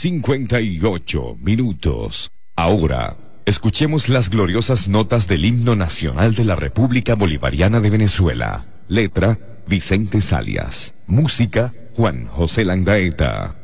58 minutos. Ahora, escuchemos las gloriosas notas del himno nacional de la República Bolivariana de Venezuela. Letra, Vicente Salias. Música, Juan José Landaeta.